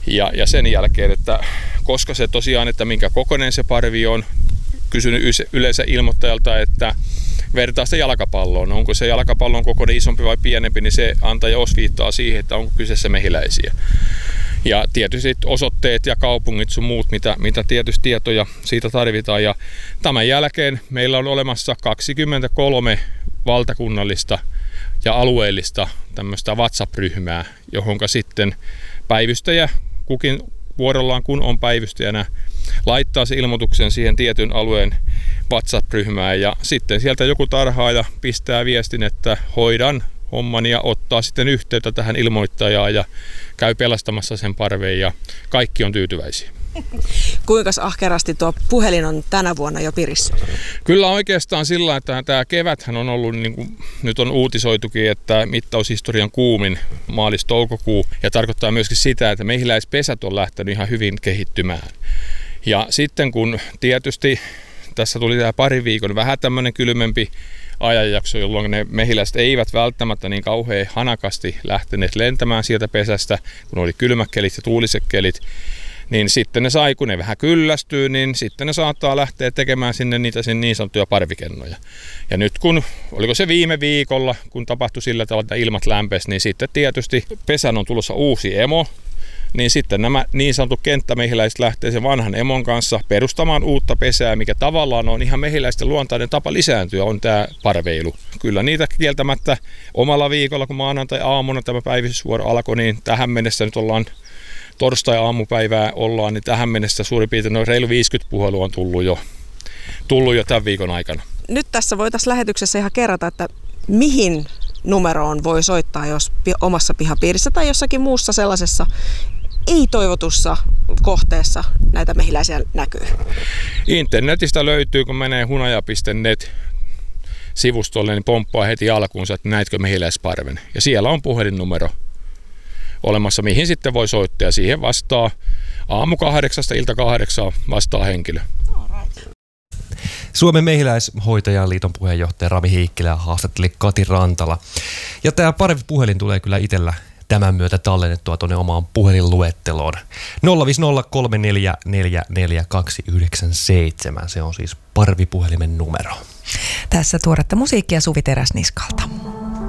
Ja sen jälkeen, että koska se tosiaan, että minkä kokoinen se parvi on, kysynyt yleensä ilmoittajalta, että vertaa sitä jalkapalloon. Onko se jalkapallon kokoinen isompi vai pienempi, niin se antaa jo osviittaa siihen, että onko kyseessä mehiläisiä. Ja tietysti osoitteet ja kaupungit sun muut, mitä tietysti tietoja siitä tarvitaan. Ja tämän jälkeen meillä on olemassa 23 valtakunnallista ja alueellista tämmöistä WhatsApp-ryhmää, johonka sitten päivystäjä kukin vuorollaan, kun on päivystäjänä, laittaa se ilmoituksen siihen tietyn alueen WhatsApp-ryhmään ja sitten sieltä joku tarhaaja pistää viestin, että hoidan homman ja ottaa sitten yhteyttä tähän ilmoittajaan ja käy pelastamassa sen parveen ja kaikki on tyytyväisiä. Kuinka ahkerasti tuo puhelin on tänä vuonna jo pirissä? Kyllä oikeastaan sillä, että tämä keväthän on ollut, niin kuin nyt on uutisoitukin, että mittaushistorian kuumin maalis-toukokuu ja tarkoittaa myöskin sitä, että mehiläispesät on lähtenyt ihan hyvin kehittymään. Ja sitten kun tietysti tässä tuli tämä parin viikon vähän tämmöinen kylmempi ajanjakso, jolloin ne mehiläiset eivät välttämättä niin kauhean hanakasti lähteneet lentämään sieltä pesästä, kun oli kylmät kelit ja tuuliset kelit, niin sitten ne sai, kun ne vähän kyllästyy, niin sitten ne saattaa lähteä tekemään sinne niitä niin sanottuja parvikennoja. Ja nyt kun, oliko se viime viikolla, kun tapahtui sillä tavalla, että ilmat lämpesi, niin sitten tietysti pesän on tulossa uusi emo, niin sitten nämä niin sanotut kenttämehiläiset lähtee sen vanhan emon kanssa perustamaan uutta pesää, mikä tavallaan on ihan mehiläisten luontainen tapa lisääntyä, on tämä parveilu. Kyllä niitä kieltämättä omalla viikolla, kun maanantai-aamuna tämä päivystysvuoro alkoi, niin tähän mennessä nyt ollaan torstai-aamupäivää ollaan, niin tähän mennessä suurin piirtein noin reilu 50 puhelua on tullut jo tämän viikon aikana. Nyt tässä voitaisiin lähetyksessä ihan kerrata, että mihin numeroon voi soittaa, jos omassa pihapiirissä tai jossakin muussa sellaisessa ei-toivotussa kohteessa näitä mehiläisiä näkyy. Internetistä löytyy, kun menee hunaja.net sivustolle, niin pomppaa heti alkuunsa, että näetkö mehiläisparven. Ja siellä on puhelinnumero olemassa, mihin sitten voi soittaa. Siihen vastaa aamu 8 ilta 8 vastaa henkilö. Suomen mehiläishoitajaliiton puheenjohtaja Rami Heikkilä haastatteli Kati Rantala. Ja tämä parvipuhelin tulee kyllä itsellä tämän myötä tallennettua tuonne omaan puhelinluetteloon. 05034442297. Se on siis parvipuhelimen numero. Tässä tuoretta musiikkia Suvi Teräsniskalta.